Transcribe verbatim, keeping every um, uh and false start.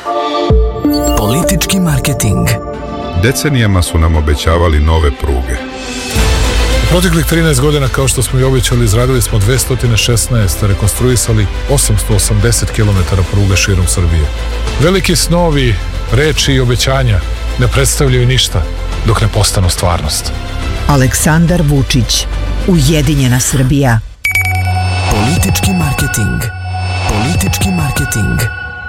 Politički marketing. Decenijama su nam obećavali nove pruge. U proteklih trinaest godina, kao što smo i obećali, izradili smo dvesta šesnaest, rekonstruisali osamsto osamdeset kilometara pruga širom Srbije. Veliki snovi, reči i obećanja ne predstavljaju ništa dok ne postanu stvarnost. Aleksandar Vučić, Ujedinjena Srbija. Politički marketing. Politički marketing.